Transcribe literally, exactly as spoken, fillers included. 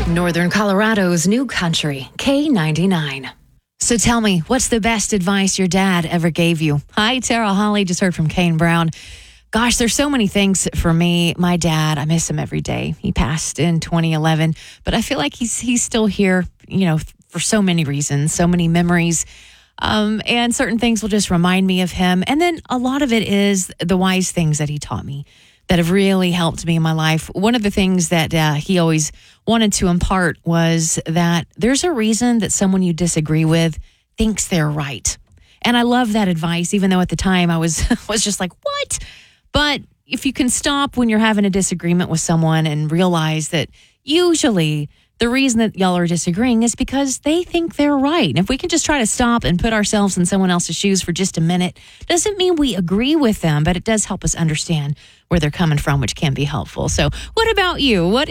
Northern Colorado's new country, K ninety-nine. So tell me, what's the best advice your dad ever gave you? Hi, Tara Holly. Just heard from Kane Brown. Gosh, there's so many things for me. My dad, I miss him every day. He passed in twenty eleven, but I feel like he's he's still here, you know, for so many reasons, so many memories. Um, and certain things will just remind me of him. And then a lot of it is the wise things that he taught me that have really helped me in my life. One of the things that uh, he always wanted to impart was that there's a reason that someone you disagree with thinks they're right. And I love that advice, even though at the time I was was just like, what? But if you can stop when you're having a disagreement with someone and realize that usually the reason that y'all are disagreeing is because they think they're right. And if we can just try to stop and put ourselves in someone else's shoes for just a minute, doesn't mean we agree with them, but it does help us understand where they're coming from, which can be helpful. So what about you? What